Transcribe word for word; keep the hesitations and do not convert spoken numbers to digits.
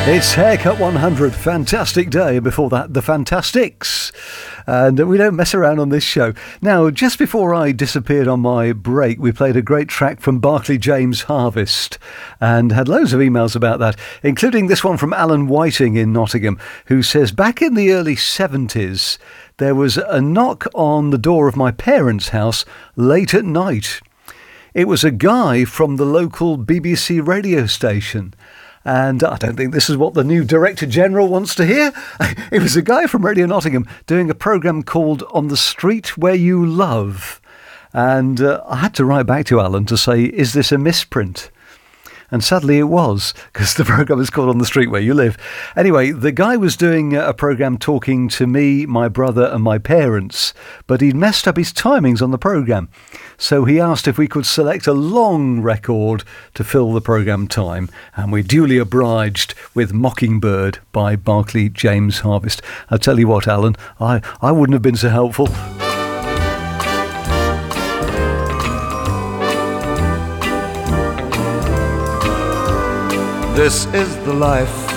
It's Haircut one hundred, Fantastic Day. Before that, The Fantastics. And we don't mess around on this show. Now, just before I disappeared on my break, we played a great track from Barclay James Harvest and had loads of emails about that, including this one from Alan Whiting in Nottingham, who says, back in the early seventies, there was a knock on the door of my parents' house late at night. It was a guy from the local B B C radio station. And I don't think this is what the new Director General wants to hear. It was a guy from Radio Nottingham doing a programme called On the Street Where You Love. And uh, I had to write back to Alan to say, is this a misprint? And sadly it was, because the programme is called On the Street Where You Live. Anyway, the guy was doing a programme talking to me, my brother and my parents, but he'd messed up his timings on the programme. So he asked if we could select a long record to fill the programme time, and we duly obliged with Mockingbird by Barclay James Harvest. I'll tell you what, Alan, I, I wouldn't have been so helpful. This is the life